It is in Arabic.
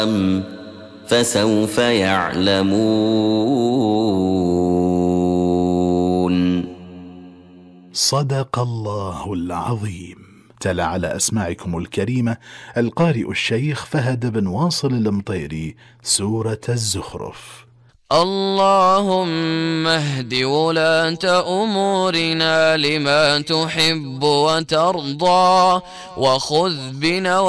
فسوف يعلمون. صدق الله العظيم. تلا على أسماعكم الكريمة القارئ الشيخ فهد بن واصل المطيري سورة الزخرف. اللهم اهد ولاة أمورنا لما تحب وترضى، وخذ بنا